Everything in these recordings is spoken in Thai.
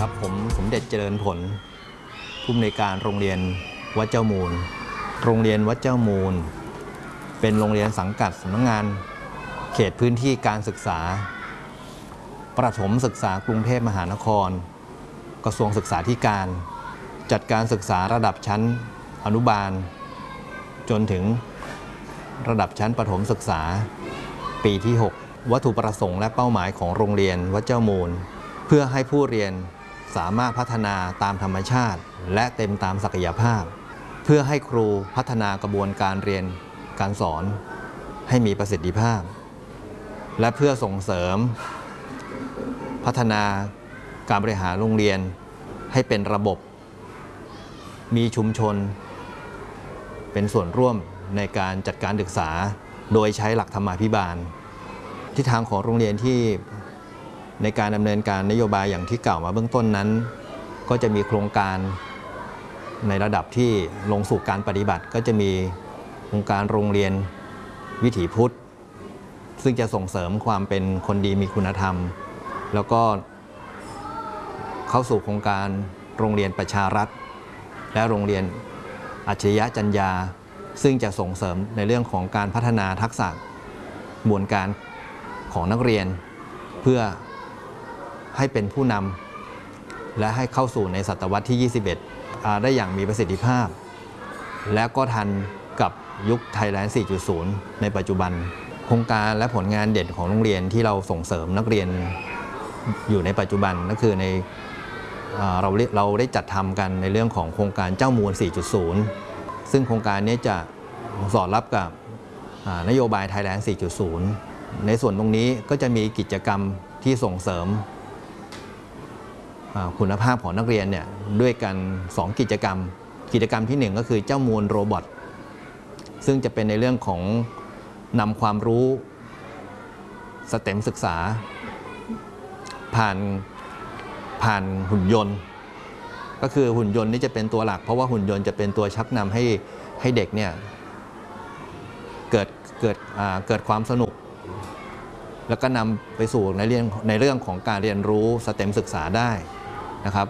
ครับผมสมเด็จเจริญผลผู้อำนวยการโรงเรียนวัดเจ้ามูลโรงเรียนวัดเจ้ามูลเป็นโรงเรียนสังกัดสำนักงานเขตพื้นที่การศึกษาประถมศึกษากรุงเทพมหานครกระทรวงศึกษาธิการจัดการศึกษาระดับชั้นอนุบาลจนถึงระดับชั้นประถมศึกษาปีที่ 6 วัตถุประสงค์และเป้าหมายของโรงเรียนวัดเจ้ามูลเพื่อให้ผู้เรียนสามารถพัฒนาตามธรรมชาติและเต็มตามศักยภาพเพื่อให้ครูพัฒนากระบวนการเรียนการสอนให้มีประสิทธิภาพและเพื่อส่งเสริมพัฒนาการบริหารโรงเรียนให้เป็นระบบมีชุมชนเป็นส่วนร่วมในการจัดการศึกษาโดยใช้หลักธรรมาภิบาลทิศทางของโรงเรียนที่ในการดำเนินการนโยบายอย่างที่กล่าวมาเบื้องต้นนั้นก็จะมีโครงการในระดับที่ลงสู่การปฏิบัติก็จะมีโครงการโรงเรียนวิถีพุทธซึ่งจะส่งเสริมความเป็นคนดีมีคุณธรรมแล้วก็เข้าสู่โครงการโรงเรียนประชารัฐและโรงเรียนอัจฉริยะจัญญาซึ่งจะส่งเสริมในเรื่องของการพัฒนาทักษะกระบวนการของนักเรียนเพื่อให้เป็นผู้นำและให้เข้าสู่ในศตวรรษที่ 21 ได้อย่างมีประสิทธิภาพและก็ทันกับยุค Thailand 4.0 ในปัจจุบันโครงการและผลงานเด่นของโรงเรียนที่เราส่งเสริมนักเรียนอยู่ในปัจจุบันก็คือเราได้จัดทำกันในเรื่องของโครงการเจ้ามูล 4.0 ซึ่งโครงการนี้จะสอดรับกับนโยบาย Thailand 4.0 ในส่วนตรงนี้ก็จะมีกิจกรรมที่ส่งเสริมคุณภาพของนักเรียนเนี่ยด้วยกัน2กิจกรรมที่1ก็คือเจ้ามูลโรบอทซึ่งจะเป็นในเรื่องของนำความรู้สเต็มศึกษาผ่านหุ่นยนต์ก็คือหุ่นยนต์นี่จะเป็นตัวหลักเพราะว่าหุ่นยนต์จะเป็นตัวชักนำให้เด็กเนี่ยเกิดความสนุกแล้วก็นำไปสู่ในเรื่องของการเรียนรู้สเต็มศึกษาได้นะครับ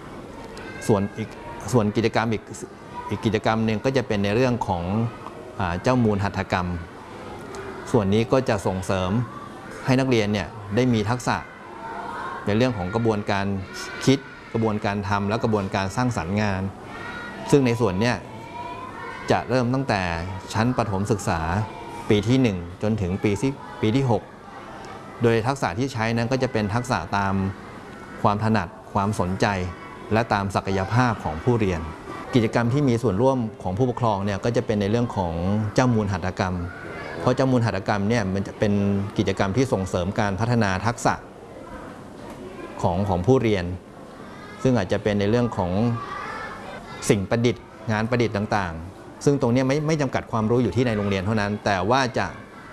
ส่วนกิจกรรมอีกกิจกรรมหนึ่งก็จะเป็นในเรื่องของเจ้ามูลหัตถกรรมส่วนนี้ก็จะส่งเสริมให้นักเรียนเนี่ยได้มีทักษะในเรื่องของกระบวนการคิดกระบวนการทำและกระบวนการสร้างสรรค์งานซึ่งในส่วนนี้จะเริ่มตั้งแต่ชั้นประถมศึกษาปีที่ 1 จนถึงปีที่ 6 โดยทักษะที่ใช้นั้นก็จะเป็นทักษะตามความถนัดความสนใจและตามศักยภาพของผู้เรียนกิจกรรมที่มีส่วนร่วมของผู้ปกครองเนี่ยก็จะเป็นในเรื่องของเจ้ามูลหัตถกรรมเพราะเจ้ามูลหัตถกรรมเนี่ยมันจะเป็นกิจกรรมที่ส่งเสริมการพัฒนาทักษะของผู้เรียนซึ่งอาจจะเป็นในเรื่องของสิ่งประดิษฐ์งานประดิษฐ์ต่างๆซึ่งตรงนี้ไม่จำกัดความรู้อยู่ที่ในโรงเรียนเท่านั้นแต่ว่าจะ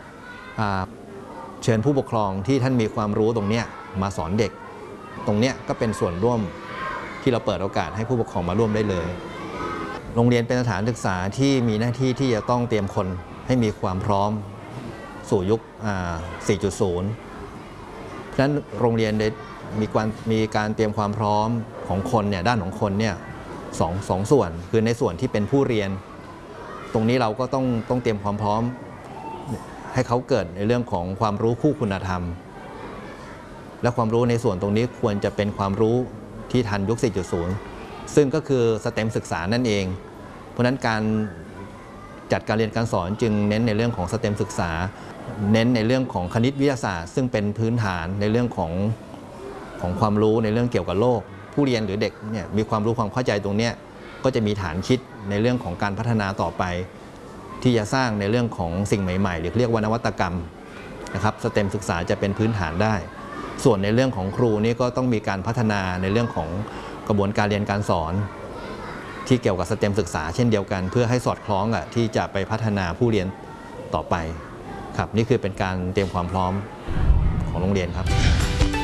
เชิญผู้ปกครองที่ท่านมีความรู้ตรงนี้มาสอนเด็กตรงนี้ก็เป็นส่วนร่วมที่เราเปิดโอกาสให้ผู้ปกครองมาร่วมได้เลยโรงเรียนเป็นสถานศึกษาที่มีหน้าที่ที่จะต้องเตรียมคนให้มีความพร้อมสู่ยุค 4.0 เพราะฉะนั้นโรงเรียนได้มีการเตรียมความพร้อมของคนเนี่ยด้านของคนเนี่ยสองส่วนคือในส่วนที่เป็นผู้เรียนตรงนี้เราก็ต้องเตรียมความพร้อมให้เขาเกิดในเรื่องของความรู้คู่คุณธรรมและความรู้ในส่วนตรงนี้ควรจะเป็นความรู้ที่ทันยุค 4.0 ซึ่งก็คือสเต็มศึกษานั่นเองเพราะฉะนั้นการจัดการเรียนการสอนจึงเน้นในเรื่องของสเต็มศึกษาเน้นในเรื่องของคณิตวิทยาศาสตร์ซึ่งเป็นพื้นฐานในเรื่องของความรู้ในเรื่องเกี่ยวกับโลกผู้เรียนหรือเด็กเนี่ยมีความรู้ความเข้าใจตรงนี้ก็จะมีฐานคิดในเรื่องของการพัฒนาต่อไปที่จะสร้างในเรื่องของสิ่งใหม่ๆหรือเรียกว่านวัตกรรมนะครับสเต็มศึกษาจะเป็นพื้นฐานได้ส่วนในเรื่องของครูนี่ก็ต้องมีการพัฒนาในเรื่องของกระบวนการเรียนการสอนที่เกี่ยวกับสเต็มศึกษาเช่นเดียวกันเพื่อให้สอดคล้องที่จะไปพัฒนาผู้เรียนต่อไปครับนี่คือเป็นการเตรียมความพร้อมของโรงเรียนครับ